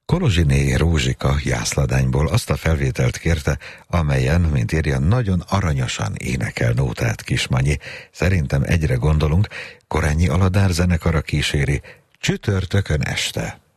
Kolozsiné Rózsika Jászladányból azt a felvételt kérte, amelyen, mint írja, nagyon aranyosan énekel nótát Kismanyi. Szerintem egyre gondolunk, Korányi Aladár zenekara kíséri csütörtökön este.